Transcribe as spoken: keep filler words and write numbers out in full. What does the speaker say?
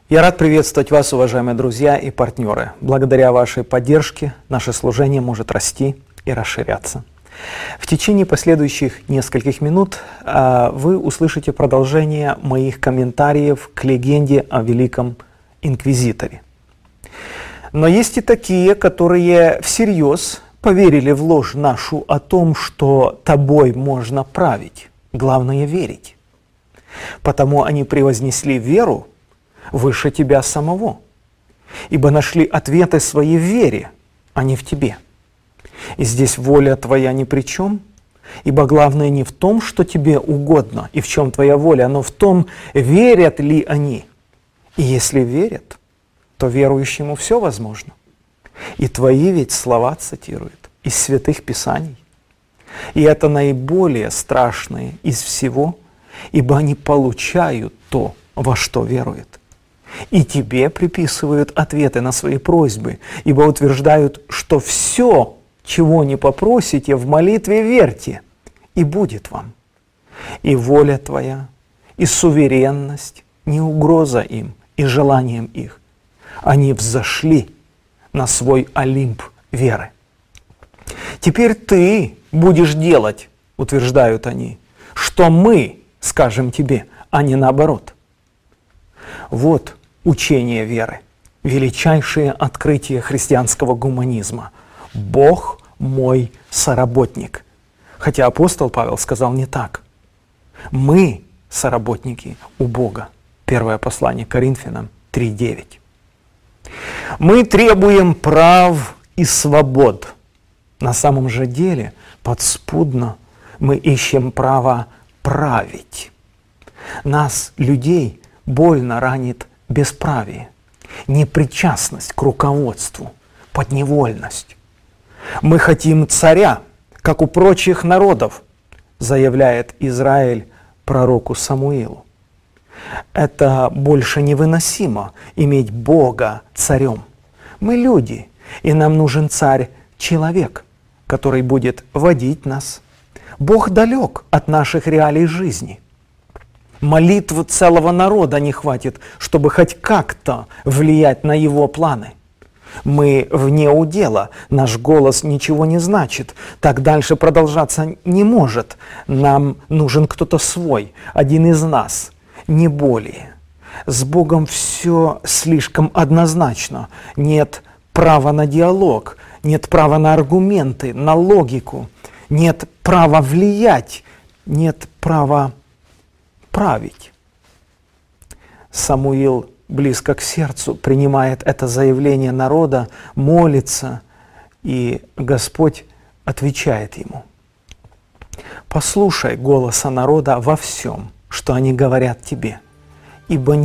Я рад приветствовать вас, уважаемые друзья и партнеры. Благодаря вашей поддержке наше служение может расти и расширяться. В течение последующих нескольких минут э, вы услышите продолжение моих комментариев к легенде о Великом Инквизиторе. Но есть и такие, которые всерьез поверили в ложь нашу о том, что тобой можно править. Главное – верить. Потому они превознесли веру выше тебя самого, ибо нашли ответы своей в вере, а не в тебе. И здесь воля твоя ни при чем, ибо главное не в том, что тебе угодно, и в чем твоя воля, но в том, верят ли они. И если верят, то верующему все возможно. И твои ведь слова цитируют из святых писаний. И это наиболее страшное из всего, ибо они получают то, во что веруют. И тебе приписывают ответы на свои просьбы, ибо утверждают, что все, чего не попросите, в молитве верьте, и будет вам. И воля твоя, и суверенность, не угроза им и желаниям их. Они взошли на свой Олимп веры. Теперь ты будешь делать, утверждают они, что мы скажем тебе, а не наоборот. Вот учение веры, величайшее открытие христианского гуманизма. Бог мой соработник. Хотя апостол Павел сказал не так. Мы соработники у Бога. Первое послание Коринфянам три девять. Мы требуем прав и свобод. На самом же деле, подспудно, мы ищем право править. Нас, людей, больно ранит бесправие, непричастность к руководству, подневольность. Мы хотим царя, как у прочих народов, заявляет Израиль пророку Самуилу. Это больше невыносимо иметь Бога царем. Мы люди, и нам нужен царь-человек, который будет водить нас. Бог далек от наших реалий жизни. Молитвы целого народа не хватит, чтобы хоть как-то влиять на его планы. Мы вне удела, наш голос ничего не значит, так дальше продолжаться не может. Нам нужен кто-то свой, один из нас, не более. С Богом все слишком однозначно. Нет права на диалог, нет права на аргументы, на логику, нет права влиять, нет права править. Самуил близко к сердцу принимает это заявление народа, молится, и Господь отвечает ему: «Послушай голоса народа во всем, что они говорят тебе, ибо